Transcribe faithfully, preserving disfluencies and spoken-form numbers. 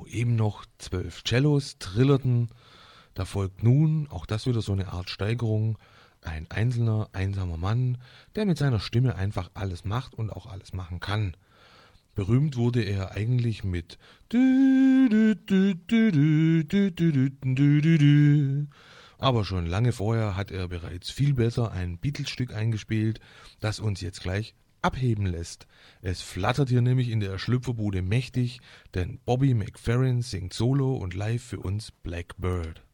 eben noch zwölf Cellos trillerten. Da folgt nun, auch das wieder so eine Art Steigerung, ein einzelner, einsamer Mann, der mit seiner Stimme einfach alles macht und auch alles machen kann. Berühmt wurde er eigentlich mit aber schon lange vorher hat er bereits viel besser ein Beatles-Stück eingespielt, das uns jetzt gleich abheben lässt. Es flattert hier nämlich in der Schlüpferbude mächtig, denn Bobby McFerrin singt solo und live für uns Blackbird.